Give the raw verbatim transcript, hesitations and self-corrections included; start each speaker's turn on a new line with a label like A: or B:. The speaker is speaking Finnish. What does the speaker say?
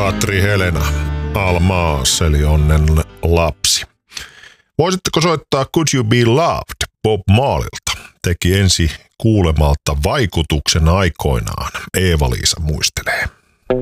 A: Katri Helena, Almaas eli onnen lapsi. Voisitteko soittaa Could You Be Loved Bob Marleylta? Teki ensi kuulemalta vaikutuksen aikoinaan, Eeva-Liisa muistelee.